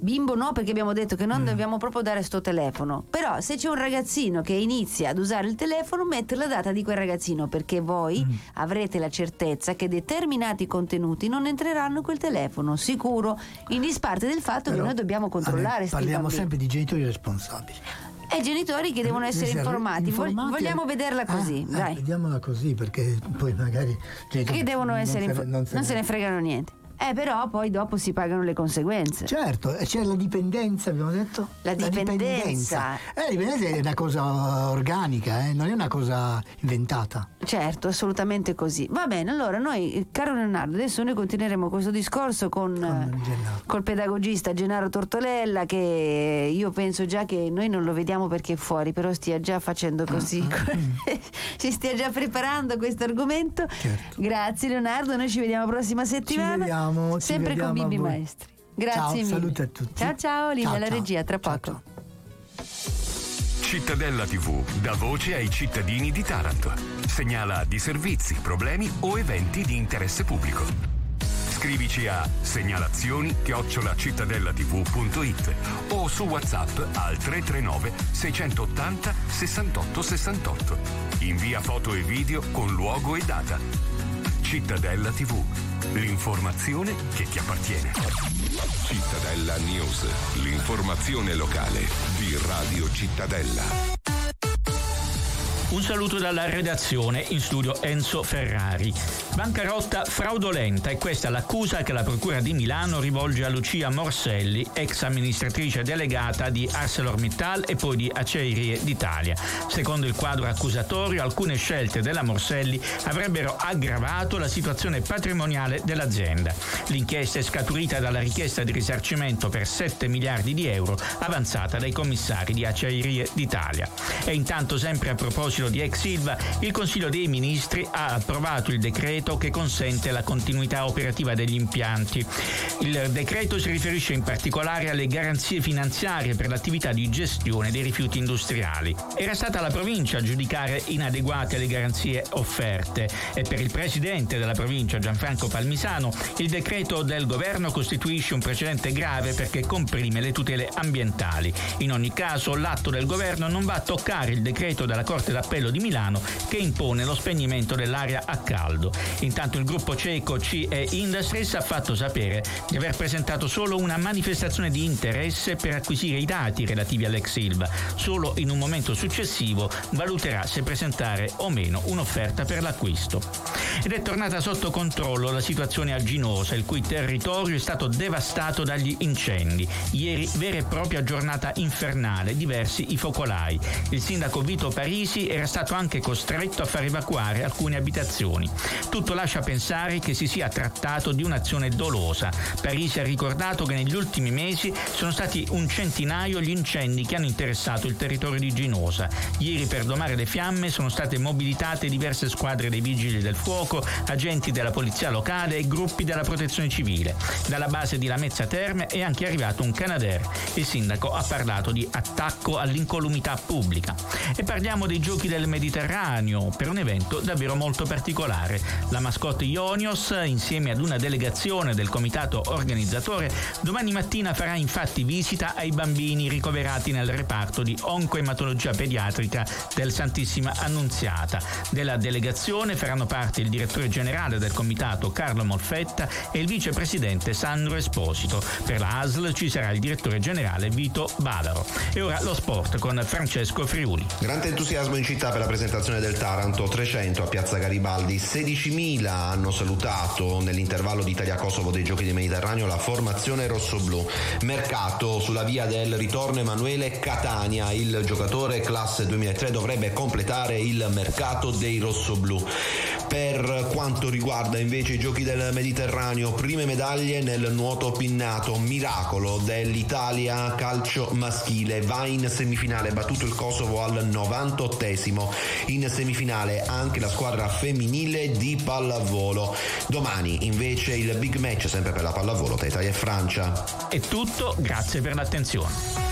bimbo no, perché abbiamo detto che non dobbiamo proprio dare sto telefono, però se c'è un ragazzino che inizia ad usare il telefono, mette la data di quel ragazzino, perché voi avrete la certezza che determinati contenuti non entreranno in quel telefono, sicuro, in disparte del fatto che noi dobbiamo controllare. Parliamo sempre di genitori responsabili e genitori che devono essere informati. Vogliamo vederla così, dai. Vediamola così, perché poi magari che devono essere non se ne fregano niente. Però poi dopo si pagano le conseguenze. Certo, c'è la dipendenza, abbiamo detto? La dipendenza. La dipendenza è una cosa organica, non è una cosa inventata. Certo, assolutamente così. Va bene, allora noi, caro Leonardo, adesso noi continueremo questo discorso col pedagogista Gennaro Tortolella, che io penso già che noi non lo vediamo perché è fuori, però stia già facendo così, si stia già preparando questo argomento. Certo. Grazie Leonardo, noi ci vediamo la prossima settimana. Sempre con Bimbi Maestri. Grazie mille. Salute a tutti. Ciao Olivia, la regia, tra poco. Cittadella TV dà voce ai cittadini di Taranto. Segnala di servizi, problemi o eventi di interesse pubblico. Scrivici a segnalazioni@cittadellatv.it o su WhatsApp al 339 680 68 68. Invia foto e video con luogo e data. Cittadella TV, l'informazione che ti appartiene. Cittadella News, l'informazione locale di Radio Cittadella. Un saluto dalla redazione, in studio Enzo Ferrari. Bancarotta fraudolenta, è questa l'accusa che la Procura di Milano rivolge a Lucia Morselli, ex amministratrice delegata di ArcelorMittal e poi di Acciaierie d'Italia. Secondo il quadro accusatorio, alcune scelte della Morselli avrebbero aggravato la situazione patrimoniale dell'azienda. L'inchiesta è scaturita dalla richiesta di risarcimento per 7 miliardi di euro avanzata dai commissari di Acciaierie d'Italia. E intanto, sempre a proposito di ex Ilva, il Consiglio dei Ministri ha approvato il decreto che consente la continuità operativa degli impianti. Il decreto si riferisce in particolare alle garanzie finanziarie per l'attività di gestione dei rifiuti industriali. Era stata la provincia a giudicare inadeguate le garanzie offerte e per il presidente della provincia Gianfranco Palmisano il decreto del governo costituisce un precedente grave perché comprime le tutele ambientali. In ogni caso l'atto del governo non va a toccare il decreto della Corte d'Appello di Milano che impone lo spegnimento dell'aria a caldo. Intanto il gruppo ceco CE Industries ha fatto sapere di aver presentato solo una manifestazione di interesse per acquisire i dati relativi all'ex Ilva. Solo in un momento successivo valuterà se presentare o meno un'offerta per l'acquisto. Ed è tornata sotto controllo la situazione a Ginosa, il cui territorio è stato devastato dagli incendi. Ieri vera e propria giornata infernale, diversi i focolai. Il sindaco Vito Parisi era stato anche costretto a far evacuare alcune abitazioni. Tutto lascia pensare che si sia trattato di un'azione dolosa. Parisi ha ricordato che negli ultimi mesi sono stati un centinaio gli incendi che hanno interessato il territorio di Ginosa. Ieri per domare le fiamme sono state mobilitate diverse squadre dei vigili del fuoco, agenti della polizia locale e gruppi della protezione civile. Dalla base di Lamezia Terme è anche arrivato un Canadair. Il sindaco ha parlato di attacco all'incolumità pubblica. E parliamo dei Giochi del Mediterraneo per un evento davvero molto particolare. La mascotte Ionios, insieme ad una delegazione del comitato organizzatore, domani mattina farà infatti visita ai bambini ricoverati nel reparto di oncoematologia pediatrica del Santissima Annunziata. Della delegazione faranno parte il direttore generale del comitato Carlo Molfetta e il vicepresidente Sandro Esposito. Per la ASL ci sarà il direttore generale Vito Bavaro. E ora lo sport con Francesco Friuli. Grande entusiasmo in città per la presentazione del Taranto, 300 a Piazza Garibaldi, 16.000 hanno salutato nell'intervallo di Italia-Kosovo dei Giochi del Mediterraneo la formazione rossoblù. Mercato sulla via del ritorno Emanuele Catania, il giocatore classe 2003 dovrebbe completare il mercato dei rossoblù. Per quanto riguarda invece i Giochi del Mediterraneo, prime medaglie nel nuoto pinnato, miracolo dell'Italia calcio maschile, va in semifinale, battuto il Kosovo al 98esimo. In semifinale anche la squadra femminile di pallavolo. Domani invece il big match sempre per la pallavolo tra Italia e Francia. È tutto, grazie per l'attenzione.